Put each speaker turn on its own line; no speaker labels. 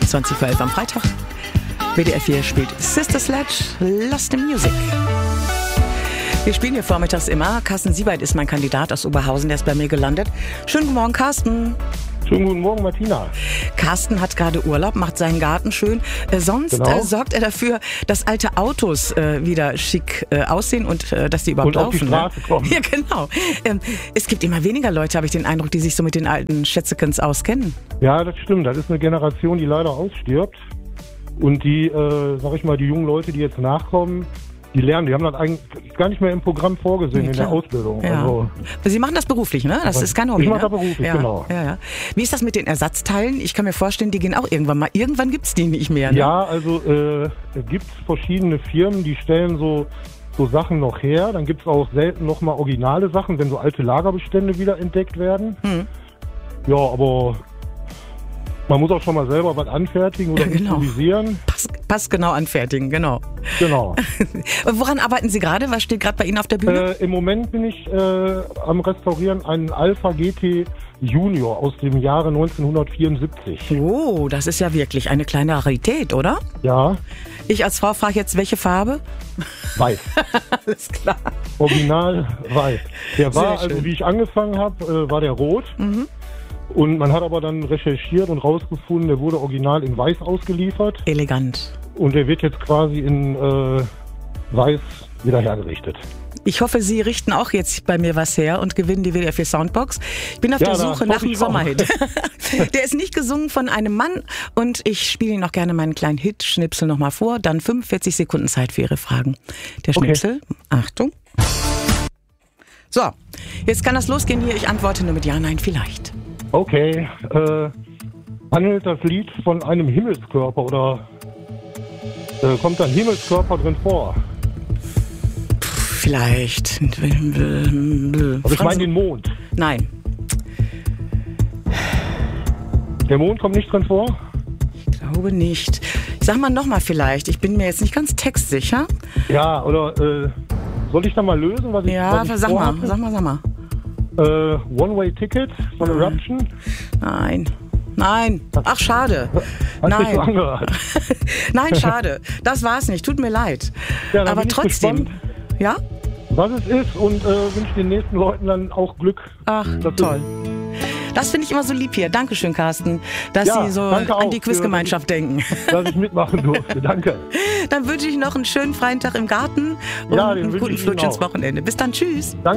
20 vor 11 am Freitag. WDR 4 spielt Sister Sledge, Lost in Music. Wir spielen hier vormittags immer. Carsten Siewert ist mein Kandidat aus Oberhausen, der ist bei mir gelandet. Schönen guten Morgen, Carsten.
Schönen guten Morgen, Martina.
Carsten hat gerade Urlaub, macht seinen Garten schön. Sonst sorgt er dafür, dass alte Autos wieder schick aussehen und dass die überhaupt laufen.
Und auf die Straße kommen.
Ja, genau. Es gibt immer weniger Leute, habe ich den Eindruck, die sich so mit den alten Schätzekens auskennen.
Ja, das stimmt. Das ist eine Generation, die leider ausstirbt. Und die, sag ich mal, die jungen Leute, die jetzt nachkommen, die lernen, die haben das eigentlich gar nicht mehr im Programm vorgesehen, in der Ausbildung.
Ja. Also, Sie machen das beruflich, ne? Das ist kein Hobby.
Ich mache das beruflich, genau.
Ja. Wie ist das mit den Ersatzteilen? Ich kann mir vorstellen, die gehen auch irgendwann mal. Irgendwann gibt's die nicht mehr, ne?
Ja, also gibt es verschiedene Firmen, die stellen so Sachen noch her. Dann gibt es auch selten noch mal originale Sachen, wenn so alte Lagerbestände wieder entdeckt werden. Ja, aber man muss auch schon mal selber was anfertigen oder improvisieren.
Passgenau anfertigen, genau.
Genau.
Woran arbeiten Sie gerade? Was steht gerade bei Ihnen auf der Bühne?
Im Moment bin ich am Restaurieren einen Alpha GT Junior aus dem Jahre 1974.
Oh, das ist ja wirklich eine kleine Rarität, oder?
Ja.
Ich als Frau frage jetzt, welche Farbe?
Weiß.
Alles klar.
Original weiß. Der war, also wie ich angefangen habe, war der rot. Mhm. Und man hat aber dann recherchiert und rausgefunden, der wurde original in Weiß ausgeliefert.
Elegant.
Und der wird jetzt quasi in Weiß wieder hergerichtet.
Ich hoffe, Sie richten auch jetzt bei mir was her und gewinnen die WDR 4 Soundbox. Ich bin auf der Suche nach einem Sommerhit. Der ist nicht gesungen von einem Mann und ich spiele Ihnen auch gerne meinen kleinen Hit-Schnipsel nochmal vor. Dann 45 Sekunden Zeit für Ihre Fragen. Der Schnipsel, Achtung. So, jetzt kann das losgehen hier. Ich antworte nur mit Ja, Nein, vielleicht.
Okay, handelt das Lied von einem Himmelskörper oder kommt da ein Himmelskörper drin vor?
Vielleicht.
Also ich meine den Mond.
Nein.
Der Mond kommt nicht drin vor?
Ich glaube nicht. Ich sag mal nochmal vielleicht. Ich bin mir jetzt nicht ganz textsicher.
Ja, oder soll ich da mal lösen, was ich
sag mal.
One-Way-Ticket von Eruption?
Nein. Ach, schade.
Hast dich so angehört.
Nein, schade. Das war's nicht. Tut mir leid.
Ja,
aber trotzdem. Ja?
Was es ist und wünsche den nächsten Leuten dann auch Glück.
Ach, toll. Das finde ich immer so lieb hier. Dankeschön, Carsten, dass Sie so an die Quizgemeinschaft denken.
Dass ich mitmachen durfte. Danke.
Dann wünsche ich noch einen schönen freien Tag im Garten und einen guten Flutsch ins Wochenende. Bis dann. Tschüss.
Danke.